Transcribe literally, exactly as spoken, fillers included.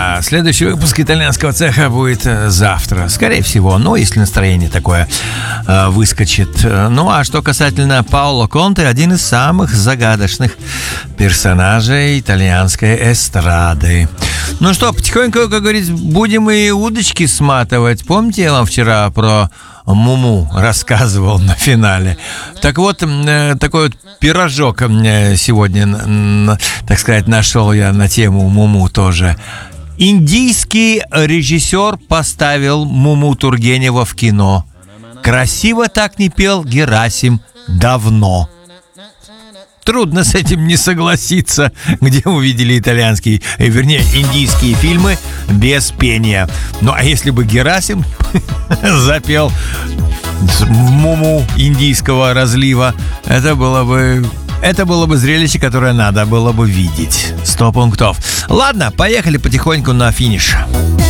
Да, следующий выпуск итальянского цеха будет завтра, скорее всего, ну, если настроение такое э, выскочит. Ну, а что касательно Паоло Конте, один из самых загадочных персонажей итальянской эстрады. Ну что, потихоньку, как говорится, будем и удочки сматывать. Помните, я вам вчера про Муму рассказывал на финале? Так вот, такой вот пирожок сегодня, так сказать, нашел я на тему Муму тоже. Индийский режиссер поставил Муму Тургенева в кино. Красиво так не пел Герасим давно. Трудно с этим не согласиться, где увидели итальянские, вернее, индийские фильмы без пения. Ну, а если бы Герасим запел Муму индийского разлива, это было бы... Это было бы зрелище, которое надо было бы видеть. Сто пунктов. Ладно, поехали потихоньку на финиш.